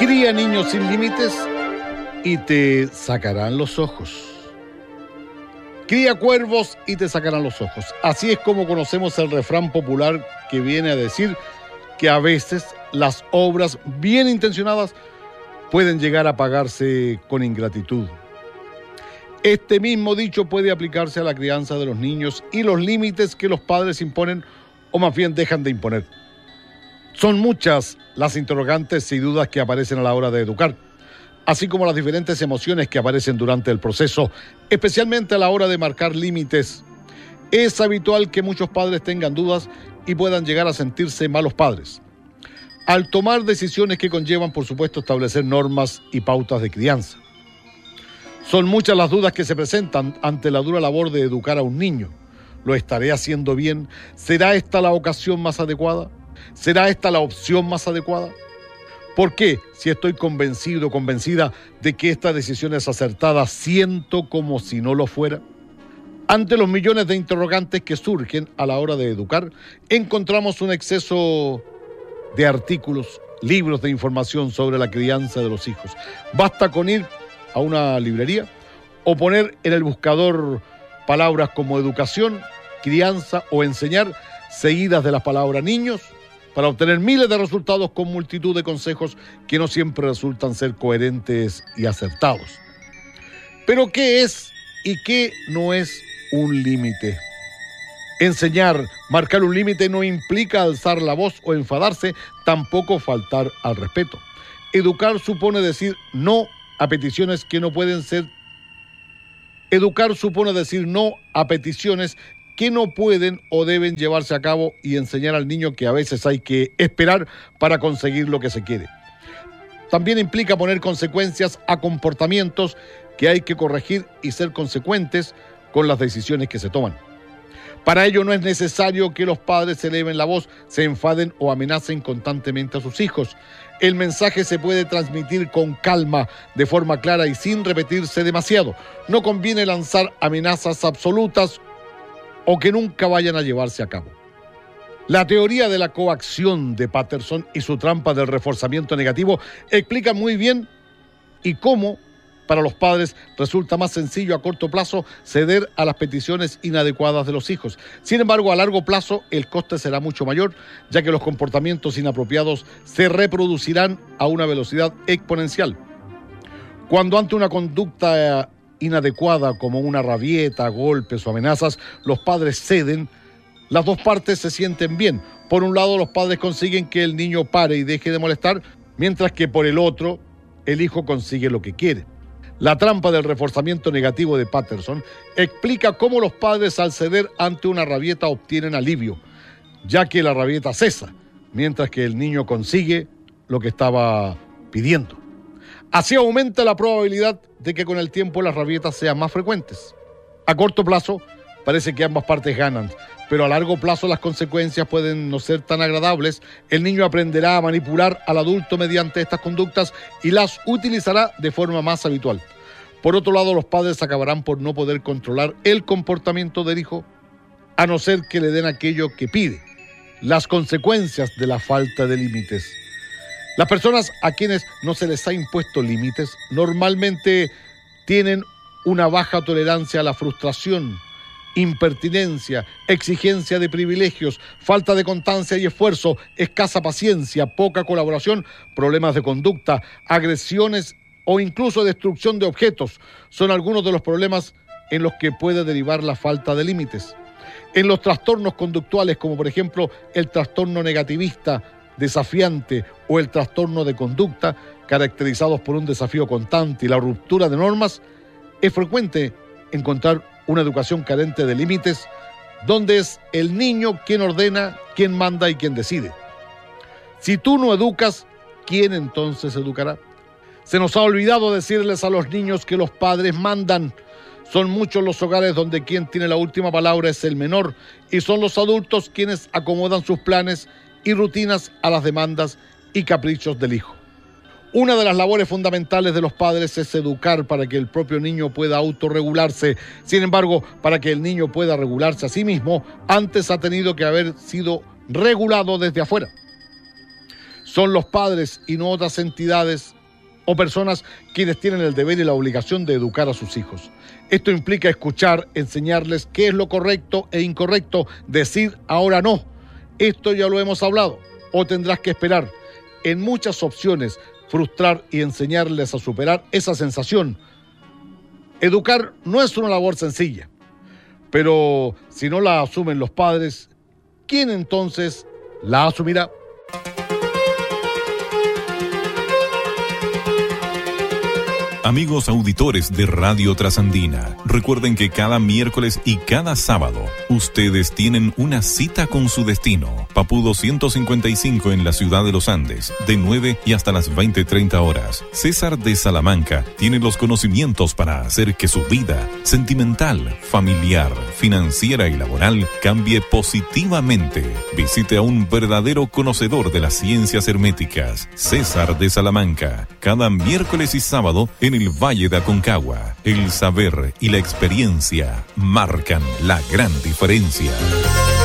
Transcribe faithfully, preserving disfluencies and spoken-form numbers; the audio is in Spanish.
Cría niños sin límites y te sacarán los ojos. Cría cuervos y te sacarán los ojos. Así es como conocemos el refrán popular que viene a decir que a veces las obras bien intencionadas pueden llegar a pagarse con ingratitud. Este mismo dicho puede aplicarse a la crianza de los niños y los límites que los padres imponen o más bien dejan de imponer. Son muchas las interrogantes y dudas que aparecen a la hora de educar, así como las diferentes emociones que aparecen durante el proceso, especialmente a la hora de marcar límites. Es habitual que muchos padres tengan dudas y puedan llegar a sentirse malos padres, al tomar decisiones que conllevan, por supuesto, establecer normas y pautas de crianza. Son muchas las dudas que se presentan ante la dura labor de educar a un niño. ¿Lo estaré haciendo bien? ¿Será esta la ocasión más adecuada? ¿Será esta la opción más adecuada? ¿Por qué, si estoy convencido o convencida de que esta decisión es acertada, siento como si no lo fuera? Ante los millones de interrogantes que surgen a la hora de educar, encontramos un exceso de artículos, libros de información sobre la crianza de los hijos. Basta con ir a una librería o poner en el buscador palabras como educación, crianza o enseñar, seguidas de las palabras niños, para obtener miles de resultados con multitud de consejos que no siempre resultan ser coherentes y acertados. Pero ¿qué es y qué no es un límite? Enseñar, marcar un límite no implica alzar la voz o enfadarse, tampoco faltar al respeto. Educar supone decir no a peticiones que no pueden ser. Educar supone decir no a peticiones que no pueden o deben llevarse a cabo y enseñar al niño que a veces hay que esperar para conseguir lo que se quiere. También implica poner consecuencias a comportamientos que hay que corregir y ser consecuentes con las decisiones que se toman. Para ello no es necesario que los padres eleven la voz, se enfaden o amenacen constantemente a sus hijos. El mensaje se puede transmitir con calma, de forma clara y sin repetirse demasiado. No conviene lanzar amenazas absolutas o que nunca vayan a llevarse a cabo. La teoría de la coacción de Patterson y su trampa del reforzamiento negativo explica muy bien y cómo para los padres resulta más sencillo a corto plazo ceder a las peticiones inadecuadas de los hijos. Sin embargo, a largo plazo el coste será mucho mayor, ya que los comportamientos inapropiados se reproducirán a una velocidad exponencial. Cuando ante una conducta inadecuada como una rabieta, golpes o amenazas, los padres ceden, las dos partes se sienten bien. Por un lado, los padres consiguen que el niño pare y deje de molestar, mientras que por el otro, el hijo consigue lo que quiere. La trampa del reforzamiento negativo de Patterson explica cómo los padres al ceder ante una rabieta obtienen alivio, ya que la rabieta cesa, mientras que el niño consigue lo que estaba pidiendo. Así aumenta la probabilidad de que con el tiempo las rabietas sean más frecuentes. A corto plazo parece que ambas partes ganan, pero a largo plazo las consecuencias pueden no ser tan agradables. El niño aprenderá a manipular al adulto mediante estas conductas y las utilizará de forma más habitual. Por otro lado, los padres acabarán por no poder controlar el comportamiento del hijo, a no ser que le den aquello que pide. Las consecuencias de la falta de límites. Las personas a quienes no se les ha impuesto límites normalmente tienen una baja tolerancia a la frustración, impertinencia, exigencia de privilegios, falta de constancia y esfuerzo, escasa paciencia, poca colaboración, problemas de conducta, agresiones o incluso destrucción de objetos. Son algunos de los problemas en los que puede derivar la falta de límites. En los trastornos conductuales, como por ejemplo el trastorno negativista, desafiante o el trastorno de conducta, caracterizados por un desafío constante y la ruptura de normas, es frecuente encontrar una educación carente de límites, donde es el niño quien ordena, quien manda y quien decide. Si tú no educas, ¿quién entonces educará? Se nos ha olvidado decirles a los niños que los padres mandan. Son muchos los hogares donde quien tiene la última palabra es el menor y son los adultos quienes acomodan sus planes y rutinas a las demandas y caprichos del hijo. Una de las labores fundamentales de los padres es educar para que el propio niño pueda autorregularse. Sin embargo, para que el niño pueda regularse a sí mismo, antes ha tenido que haber sido regulado desde afuera. Son los padres y no otras entidades o personas quienes tienen el deber y la obligación de educar a sus hijos. Esto implica escuchar, enseñarles qué es lo correcto e incorrecto, decir ahora no. Esto ya lo hemos hablado, o tendrás que esperar. En muchas opciones, frustrar y enseñarles a superar esa sensación. Educar no es una labor sencilla, pero si no la asumen los padres, ¿quién entonces la asumirá? Amigos auditores de Radio Trasandina, recuerden que cada miércoles y cada sábado ustedes tienen una cita con su destino. Papudo ciento cincuenta y cinco en la ciudad de Los Andes, de nueve y hasta las veinte treinta horas. César de Salamanca tiene los conocimientos para hacer que su vida sentimental, familiar, financiera y laboral cambie positivamente. Visite a un verdadero conocedor de las ciencias herméticas, César de Salamanca, cada miércoles y sábado en el Valle de Aconcagua. El saber y la experiencia marcan la gran diferencia.